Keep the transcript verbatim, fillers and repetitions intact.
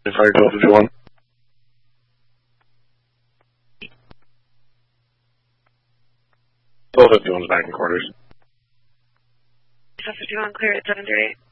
Fire twelve fifty-one. twelve fifty-one's back in quarters. twelve fifty-one, clear at seven thirty-eight.